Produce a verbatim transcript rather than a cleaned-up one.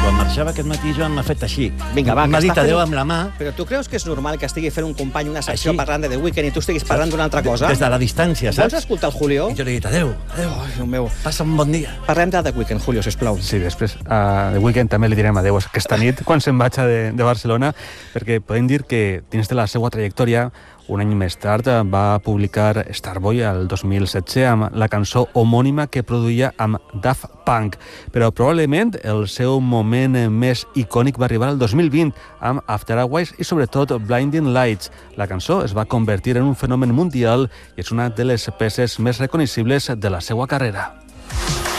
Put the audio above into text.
Quan marxava aquest matí jo m'ha fet així. Vinga, va, m'ha que dit està adéu fent- amb la mà. Però tu creus que és normal que estigui fent un company una secció Així. parlant de The Weeknd i tu estiguis parlant d'una altra cosa? Des de la distància, Vols saps? escoltar el Julio? I jo li he dit adéu, adéu. Ai, Déu meu. Passa un bon dia. Parlem de The Weeknd, Julio, sisplau. Sí, després a The Weeknd també li direm adéu aquesta nit quan se'n vaig de, de Barcelona, perquè podem dir que dins de la seva trajectòria, un any més tard va publicar Starboy el dos mil setze amb la cançó homònima que produïa amb Daft Punk. Però probablement el seu moment més icònic va arribar el dos mil vint amb After Hours i sobretot Blinding Lights. La cançó es va convertir en un fenomen mundial i és una de les peces més reconeixibles de la seva carrera.